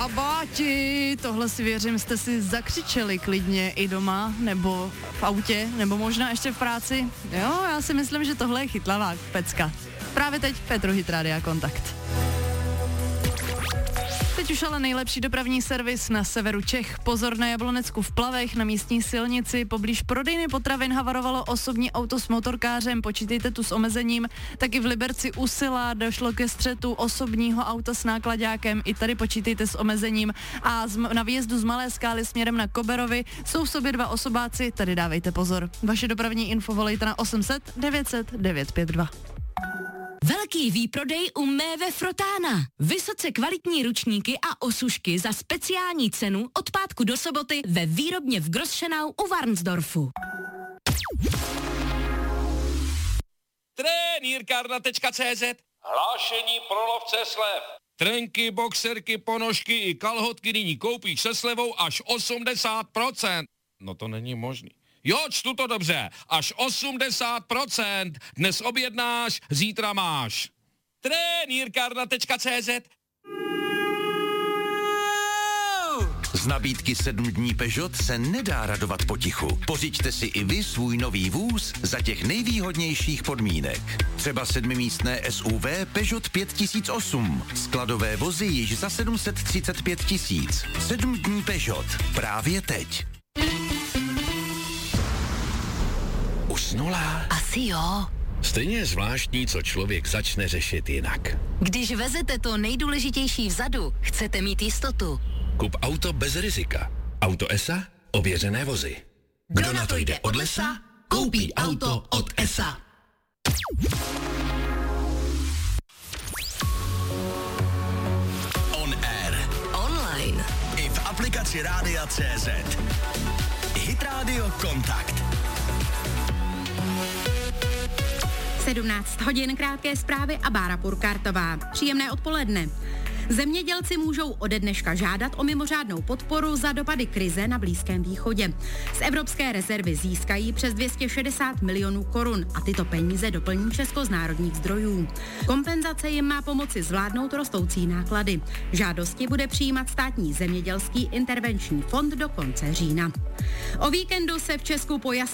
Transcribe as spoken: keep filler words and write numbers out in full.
Kabáti, tohle si věřím, jste si zakřičeli klidně i doma, nebo v autě, nebo možná ještě v práci. Jo, já si myslím, že tohle je chytlavá pecka. Právě teď Petru Hit Rádia Kontakt. Teď už ale nejlepší dopravní servis na severu Čech. Pozor na Jablonecku v Plavech, na místní silnici. Poblíž prodejny potravin havarovalo osobní auto s motorkářem, počítejte tu s omezením. Taky v Liberci u Sila došlo ke střetu osobního auta s náklaďákem, i tady počítejte s omezením. A z, na výjezdu z Malé Skály směrem na Koberovi jsou v sobě dva osobáci, tady dávejte pozor. Vaše dopravní info volejte na osm set devět set devět pět dva. Velký výprodej u Méve Frotána. Vysoce kvalitní ručníky a osušky za speciální cenu od pátku do soboty ve výrobně v Grosschenau u Varnsdorfu. Trenýrkárna tečka cé zet. Hlášení pro lovce slev. Trenky, boxerky, ponožky i kalhotky nyní koupíš se slevou až osmdesát procent. No to není možný. Jo, čtu to dobře, až osmdesát procent. Dnes objednáš, zítra máš. Trenýrkárna tečka cé zet. Z nabídky sedm dní Peugeot se nedá radovat potichu. Pořiďte si i vy svůj nový vůz za těch nejvýhodnějších podmínek. Třeba sedmimístné S U V Peugeot pět tisíc osm. Skladové vozy již za sedm set třicet pět tisíc. sedm dní Peugeot. Právě teď. Usnula? Asi jo. Stejně je zvláštní, co člověk začne řešit jinak. Když vezete to nejdůležitější vzadu, chcete mít jistotu. Kup auto bez rizika. Auto E S A? Ověřené vozy. Kdo na to jde od lesa, koupí auto od E S A. On air. Online. I v aplikaci Rádia C Z. Hit Radio Kontakt. sedmnáct hodin, krátké zprávy a Bára Purkartová. Příjemné odpoledne. Zemědělci můžou ode dneška žádat o mimořádnou podporu za dopady krize na Blízkém východě. Z Evropské rezervy získají přes dvě stě šedesát milionů korun a tyto peníze doplní Česko z národních zdrojů. Kompenzace jim má pomoci zvládnout rostoucí náklady. Žádosti bude přijímat Státní zemědělský intervenční fond do konce října. O víkendu se v Česku pojasní